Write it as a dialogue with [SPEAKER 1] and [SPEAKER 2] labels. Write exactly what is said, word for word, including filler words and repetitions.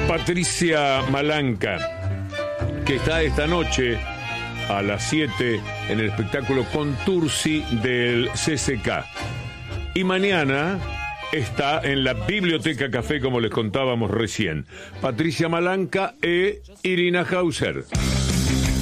[SPEAKER 1] Patricia Malanca, que está esta noche a las siete en el espectáculo Contursi del C C K. Y mañana está en la Biblioteca Café, como les contábamos recién. Patricia Malanca e Irina Hauser.